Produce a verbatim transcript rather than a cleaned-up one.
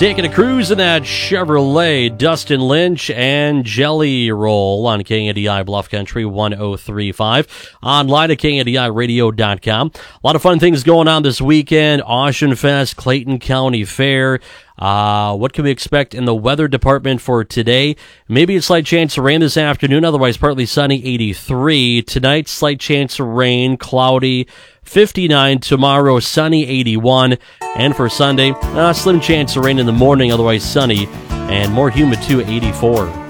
Taking a cruise in that Chevrolet, Dustin Lynch and Jelly Roll on K N D I Bluff Country one oh three point five. Online at K N D I radio dot com. A lot of fun things going on this weekend. Ocean Fest, Clayton County Fair. Uh, what can we expect in the weather department for today? Maybe a slight chance of rain this afternoon, otherwise partly sunny, eighty-three. Tonight, slight chance of rain, cloudy, fifty-nine. Tomorrow, sunny, eighty-one. And for Sunday, uh, slim chance of rain in the morning, otherwise sunny, and more humid too, eighty-four.